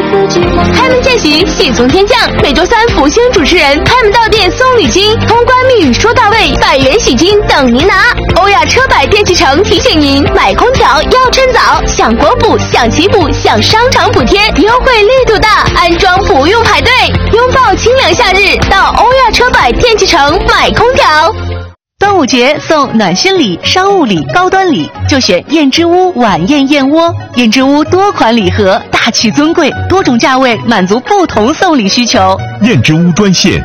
开门见喜，喜从天降。每周三福星主持人开门到店送礼金，通关密语说到位，100元喜金等您拿。欧亚车百电器城提醒您，买空调要趁早，享国补、享祈福、享商场补贴，优惠力度大，安装不用排队，拥抱清凉夏日，到欧亚车百电器城买空调。 端午节送暖心礼、商务礼、高端礼，就选燕之屋晚宴燕窝。燕之屋多款礼盒，大气尊贵，多种价位，满足不同送礼需求。 燕之屋专线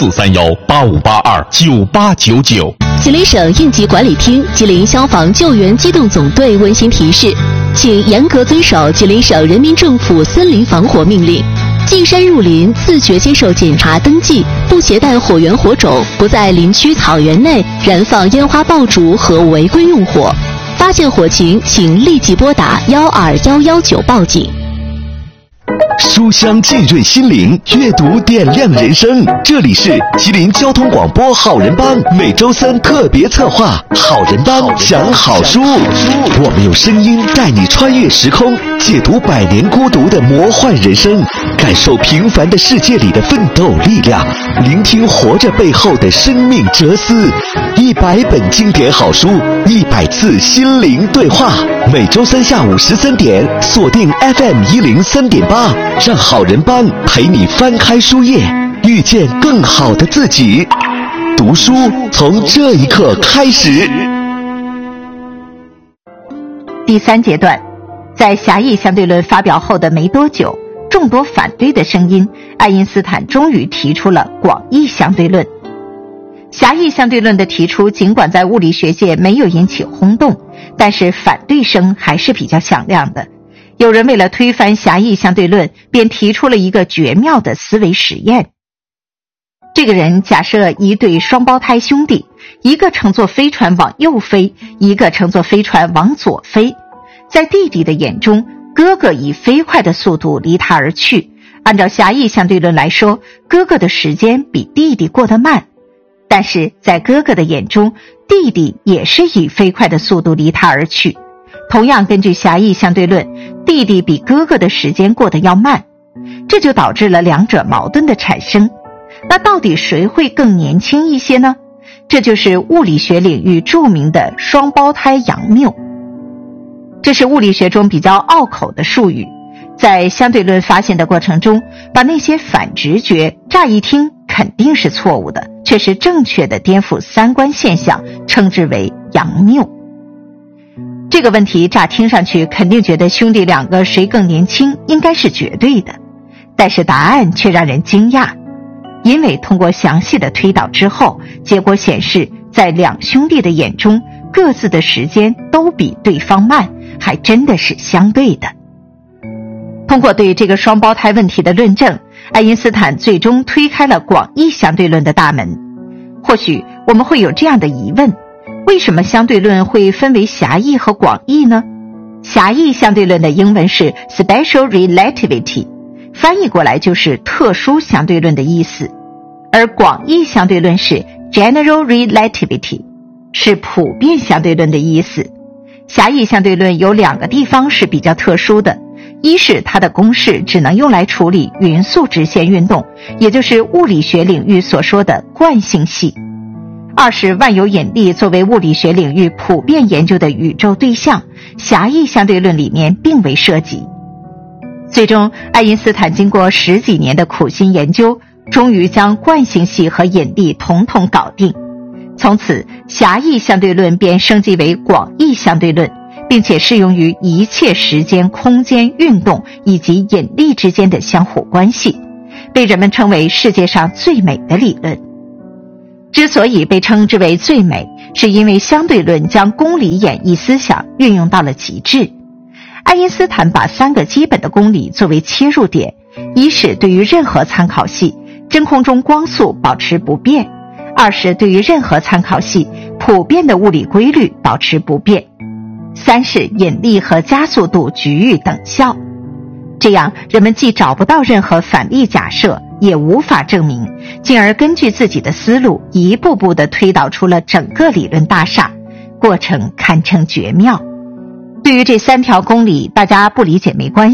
043185829899。 吉林省应急管理厅、吉林消防救援机动总队温馨提示，请严格遵守吉林省人民政府森林防火命令。进山入林，自觉接受检查登记，不携带火源火种，不在林区草原内燃放烟花爆竹和违规用火。发现火情，请立即拨打12119报警。 书香浸润心灵，阅读点亮人生。这里是吉林交通广播好人帮每周三特别策划好人帮讲好书，我们用声音带你穿越时空，解读100年孤独的魔幻人生，感受平凡的世界里的奋斗力量，聆听活着背后的生命哲思。100本经典好书，100次心灵对话。每周三下午13点，锁定 FM103.8，让好人帮陪你翻开书页，遇见更好的自己。读书从这一刻开始。 第3阶段，在狭义相对论发表后的没多久，众多反对的声音，爱因斯坦终于提出了广义相对论。狭义相对论的提出，尽管在物理学界没有引起轰动，但是反对声还是比较响亮的。有人为了推翻狭义相对论，便提出了一个绝妙的思维实验。这个人假设一对双胞胎兄弟，一个乘坐飞船往右飞，一个乘坐飞船往左飞。在弟弟的眼中，哥哥以飞快的速度离他而去。按照狭义相对论来说，哥哥的时间比弟弟过得慢。但是在哥哥的眼中，弟弟也是以飞快的速度离他而去。同样根据狭义相对论，弟弟比哥哥的时间过得要慢，这就导致了两者矛盾的产生。那到底谁会更年轻一些呢？这就是物理学领域著名的双胞胎杨谬。这是物理学中比较拗口的术语，在相对论发现的过程中，把那些反直觉乍一听肯定是错误的，却是正确的颠覆三观现象，称之为杨谬。这个问题乍听上去肯定觉得兄弟两个谁更年轻应该是绝对的，但是答案却让人惊讶。因为通过详细的推导之后，结果显示在两兄弟的眼中，各自的时间都比对方慢，还真的是相对的。通过对这个双胞胎问题的论证，爱因斯坦最终推开了广义相对论的大门。或许我们会有这样的疑问，为什么相对论会分为狭义和广义呢？狭义相对论的英文是 Special Relativity， 翻译过来就是特殊相对论的意思，而广义相对论是 General Relativity， 是普遍相对论的意思。狭义相对论有两个地方是比较特殊的，一是它的公式只能用来处理匀速直线运动，也就是物理学领域所说的惯性系；二是万有引力作为物理学领域普遍研究的宇宙对象，狭义相对论里面并未涉及。最终，爱因斯坦经过10几年的苦心研究，终于将惯性系和引力统统搞定。从此，狭义相对论便升级为广义相对论，并且适用于一切时间、空间运动以及引力之间的相互关系，被人们称为世界上最美的理论。之所以被称之为最美，是因为相对论将公理演绎思想运用到了极致。爱因斯坦把3个基本的公理作为切入点，一是对于任何参考系，真空中光速保持不变；二是对于任何参考系，普遍的物理规律保持不变；三是引力和加速度举域等效。这样，人们既找不到任何反例假设，也无法证明，进而根据自己的思路，一步步地推导出了整个理论大厦，过程堪称绝妙。对于这3条公理，大家不理解没关系，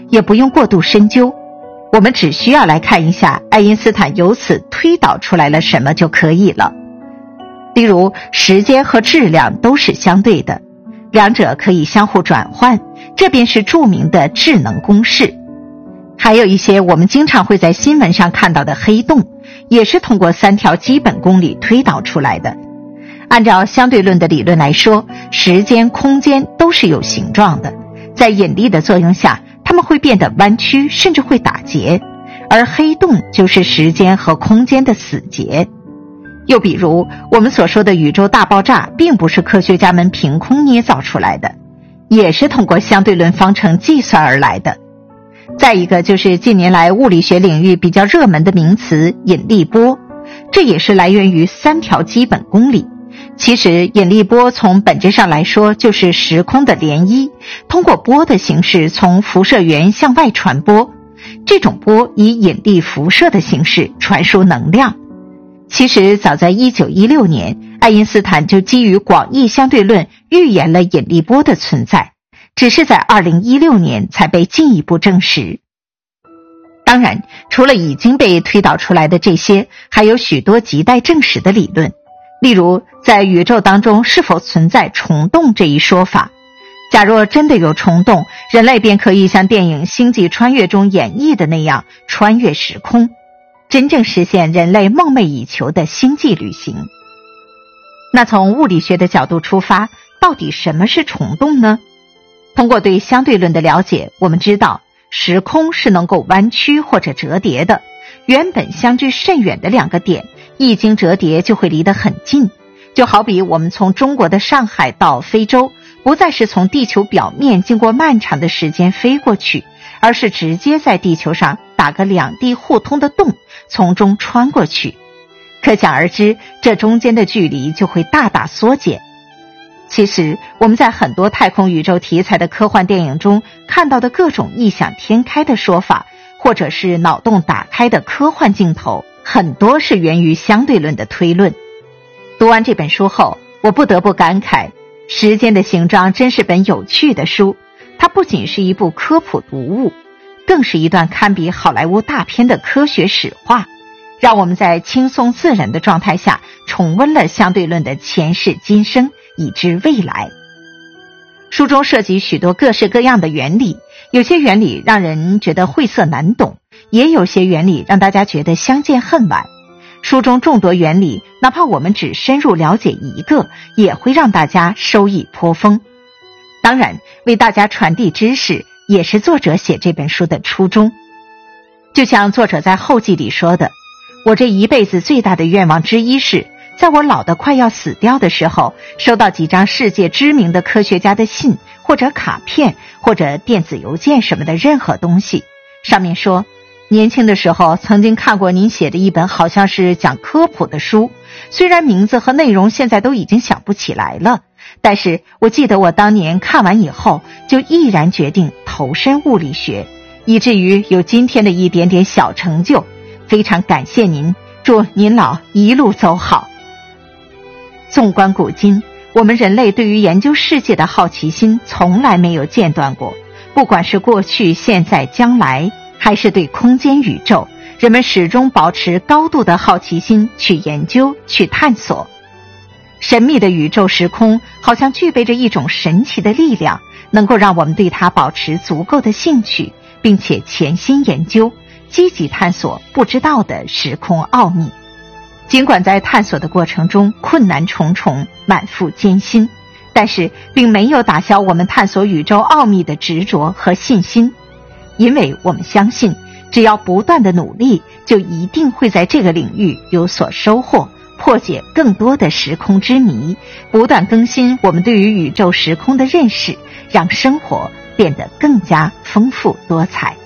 也不用过度深究，我们只需要来看一下爱因斯坦由此推导出来了什么就可以了。例如，时间和质量都是相对的，两者可以相互转换，这便是著名的质能公式。还有一些我们经常会在新闻上看到的黑洞，也是通过3条基本公理推导出来的。按照相对论的理论来说，时间、空间都是有形状的，在引力的作用下，它们会变得弯曲，甚至会打结，而黑洞就是时间和空间的死结。又比如，我们所说的宇宙大爆炸并不是科学家们凭空捏造出来的，也是通过相对论方程计算而来的。再一个就是近年来物理学领域比较热门的名词引力波，这也是来源于3条基本公理。其实引力波从本质上来说就是时空的涟漪，通过波的形式从辐射源向外传播，这种波以引力辐射的形式传输能量。其实早在1916年，爱因斯坦就基于广义相对论预言了引力波的存在，只是在2016年才被进一步证实。当然，除了已经被推导出来的这些，还有许多亟待证实的理论。例如，在宇宙当中是否存在虫洞这一说法，假若真的有虫洞，人类便可以像电影《星际穿越》中演绎的那样穿越时空，真正实现人类梦寐以求的星际旅行。那从物理学的角度出发，到底什么是虫洞呢？通过对相对论的了解，我们知道时空是能够弯曲或者折叠的，原本相距甚远的2个点，一经折叠就会离得很近。就好比我们从中国的上海到非洲，不再是从地球表面经过漫长的时间飞过去，而是直接在地球上打个两地互通的洞，从中穿过去。可想而知，这中间的距离就会大大缩减。其实，我们在很多太空宇宙题材的科幻电影中看到的各种异想天开的说法，或者是脑洞打开的科幻镜头，很多是源于相对论的推论。读完这本书后，我不得不感慨，时间的形状真是本有趣的书。它不仅是一部科普读物，更是一段堪比好莱坞大片的科学史话，让我们在轻松自然的状态下重温了相对论的前世今生，以至未来。书中涉及许多各式各样的原理，有些原理让人觉得晦涩难懂，也有些原理让大家觉得相见恨晚。书中众多原理，哪怕我们只深入了解一个，也会让大家收益颇丰。当然，为大家传递知识也是作者写这本书的初衷。就像作者在后记里说的，我这一辈子最大的愿望之一是，在我老得快要死掉的时候，收到几张世界知名的科学家的信，或者卡片，或者电子邮件什么的任何东西，上面说，年轻的时候曾经看过您写的一本好像是讲科普的书，虽然名字和内容现在都已经想不起来了，但是我记得我当年看完以后就毅然决定投身物理学，以至于有今天的一点点小成就，非常感谢您，祝您老一路走好。纵观古今，我们人类对于研究世界的好奇心从来没有间断过，不管是过去、现在、将来，还是对空间宇宙，人们始终保持高度的好奇心去研究、去探索。神秘的宇宙时空好像具备着一种神奇的力量，能够让我们对它保持足够的兴趣，并且潜心研究，积极探索不知道的时空奥秘。尽管在探索的过程中困难重重，满腹艰辛，但是并没有打消我们探索宇宙奥秘的执着和信心。因为我们相信，只要不断的努力，就一定会在这个领域有所收获，破解更多的时空之谜，不断更新我们对于宇宙时空的认识，让生活变得更加丰富多彩。